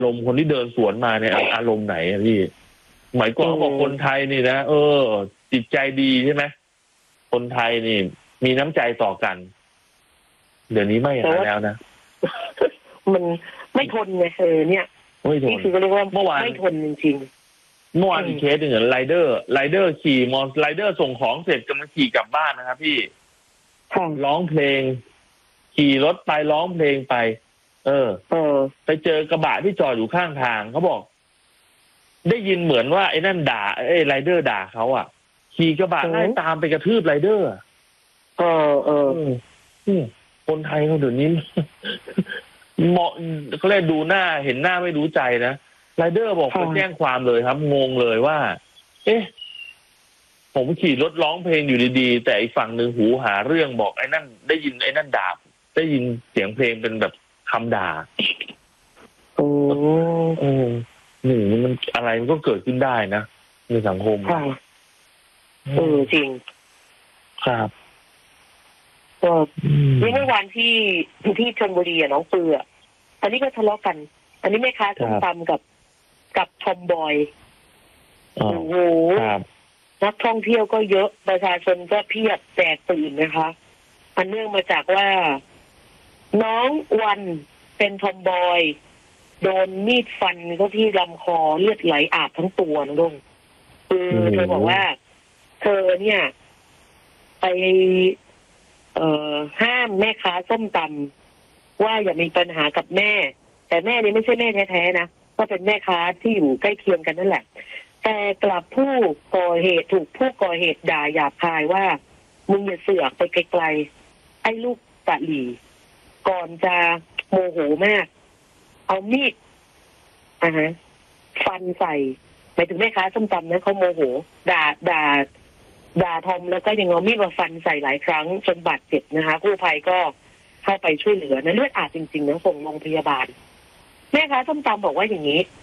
อารมณ์คนที่เดินสวนมาเนี่ยอารมณ์ไหนอะพี่หมายก่อนเขาบอกคนไทยนี่นะจิตใจดีใช่ไหมคนไทยนี่มีน้ำใจต่อกันเดี๋ยวนี้ไม่อย่างนั้นแล้วนะมันไม่ทนไงเนี่ยไม่ทนนี่คือเรียกว่าเมื่อวานไม่ทนจริงๆเมื่อวานอีกเคสหนึ่งไรเดอร์ขี่ไรเดอร์ส่งของเสร็จกำลังขี่กลับบ้านนะครับพี่ร้องเพลงขี่รถไปร้องเพลงไปไปเจอกระบะที่จอดอยู่ข้างทางเขาบอกได้ยินเหมือนว่าไอ้นั่นด่าไรเดอร์ด่าเขาอ่ะขี่กระบะไล่ตามไปกระทืบไรเดอร์คนไทยเขาเดี๋ยวนี้เหมาะเขาเรียกดูหน้าเห็นหน้าไม่รู้ใจนะไรเดอร์บอกไปแจ้งความเลยครับงงเลยว่าผมขี่รถร้องเพลงอยู่ดีๆแต่อีกฝั่งหนึ่งหูหาเรื่องบอกไอ้นั่นได้ยินไอ้นั่นด่าได้ยินเสียงเพลงเป็นแบบคำด่านี่มันอะไรมันก็เกิดขึ้นได้นะในสังคมจริงครับก็เมื่อวานที่ชลบุรีน้องปืออันนี้ก็ทะเลาะกันอันนี้แม่ค้าส้มตำกับทอมบอยโอ้โหนักท่องเที่ยวก็เยอะประชาชนก็เพียบแตกตื่นนะคะอันเนื่องมาจากว่าน้องวันเป็นทอมบอยโดนมีดฟันเขาที่ลำคอเลือดไหลอาบทั้งตัวนะลุงคือเธอบอกว่าเธอเนี่ยไปห้ามแม่ค้าส้มตำว่าอย่ามีปัญหากับแม่แต่แม่นี่ไม่ใช่แม่แท้ๆนะก็เป็นแม่ค้าที่อยู่ใกล้เคียงกันนั่นแหละแต่กลับผู้ก่อเหตุถูกผู้ก่อเหตุด่าหยาบคายว่ามึงอย่าเสือกไปไกลๆไอ้ลูกกะหลี่ก่อนจะโมโหมากเอามีดฟันใส่หมายถึงแม่ค้าส้มตำนะเขาโมโหด่าทอมแล้วก็ยังเอามีดมาฟันใส่หลายครั้งจนบาดเจ็บนะคะกู้ภัยก็เข้าไปช่วยเหลือนะเลือดอาบจริงๆนะส่งโรงพยาบาลแม่ค้าส้มตำบอกว่าอย่างนี้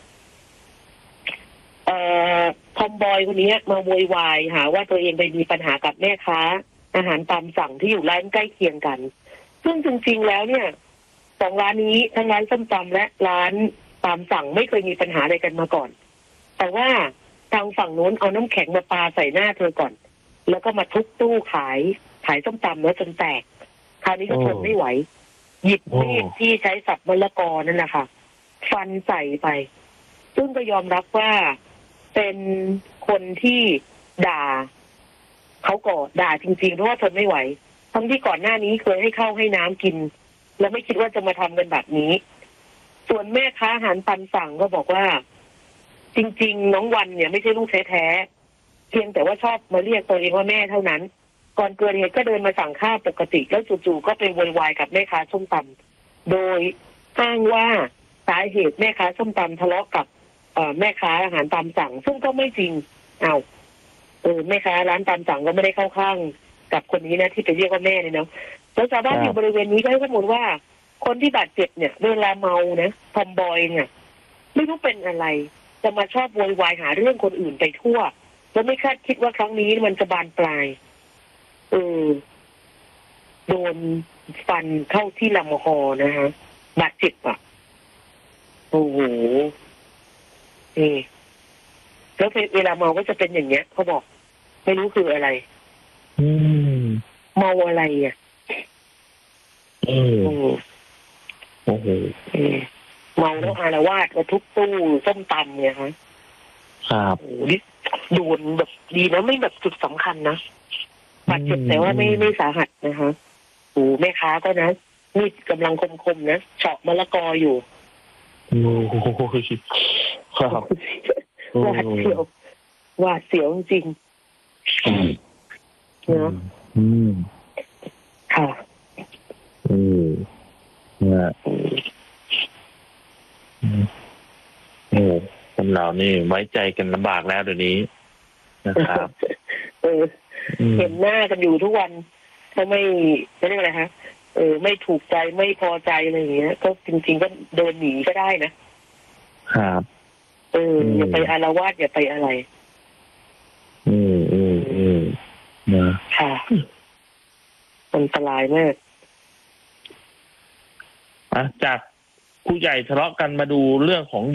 ทอมบอยคนนี้มาโวยวายหาว่าตัวเองไปมีปัญหากับแม่ค้าอาหารตามสั่งที่อยู่ร้านใกล้เคียงกันซึ่งจริงๆแล้วเนี่ยสองร้านนี้ทั้งร้านส้มตำและร้านตามสั่งไม่เคยมีปัญหาอะไรกันมาก่อนแต่ว่าทางฝั่งโน้นเอาน้ำแข็งมาปาใส่หน้าเธอก่อนแล้วก็มาทุบตู้ขายส้มตำแล้วจนแตกคราวนี้ก็ทนไม่ไหวหยิบมีดที่ใช้สับมะละกอนั่นแหละค่ะฟันใส่ไปซึ่งก็ยอมรับว่าเป็นคนที่ด่าเขาก่อนด่าจริงๆเพราะว่าทนไม่ไหวทั้งที่ก่อนหน้านี้เคยให้ข้าวให้น้ำกินแล้วไม่คิดว่าจะมาทำกันแบบนี้ส่วนแม่ค้าอาหารตามสั่งก็บอกว่าจริงๆน้องวันเนี่ยไม่ใช่ลูกแท้ๆเพียงแต่ว่าชอบมาเรียกตัวเองว่าแม่เท่านั้นก่อนเกิดเหตุก็เดินมาสั่งข้าวปกติแล้วจู่ๆก็ไปโวยวายกับแม่ค้าส้มตำโดยอ้างว่าสาเหตุแม่ค้าส้มตำทะเลาะกับแม่ค้าอาหารตามสั่งซึ่งก็ไม่จริงแม่ค้าร้านตามสั่งก็ไม่ได้เข้าข้างกับคนนี้นะที่ไปเรียกว่าแม่เนี่ยเนาะแล้วชาวบ้านอยู่บริเวณนี้ก็ให้ข้อมูลว่าคนที่บาดเจ็บเนี่ยเวลาเมานะทอมบอยเนี่ยไม่รู้เป็นอะไรจะมาชอบโวยวายหาเรื่องคนอื่นไปทั่วแล้วไม่คาดคิดว่าครั้งนี้มันจะบานปลายโดนฟันเข้าที่ลำคอนะฮะบาดเจ็บโอ้โหแล้วเวลาเมาก็จะเป็นอย่างเงี้ยเขาบอกไม่รู้คืออะไรเมาอะไรโอ้โหเมาแล้วอาละวาดมาทุบตู้ส้มตำเนี่ยครับโอ้โหโดนแบบดีนะไม่แบบจุดสำคัญนะบาดเจ็บแต่ว่าไม่สาหัสนะคะโอ้แม่ค้าก็นะมีดกำลังคมๆนะเฉาะมะละกออยู่โอ้โหครับหวาดเสียวจริงเนาะค่ะคนเรานี่ไว้ใจกันลำบากแล้วเดี๋ยวนี้นะครับเห็นหน้ากันอยู่ทุกวันถ้าไม่เรียกอะไรฮะไม่ถูกใจไม่พอใจอะไรอย่างเงี้ยก็จริงๆก็เดินหนีก็ได้นะครับอย่าไปอาละวาดอย่าไปอะไรนะค่ะอันตรายมากจากผู้ใหญ่ทะเลาะกันมาดูเรื่องของ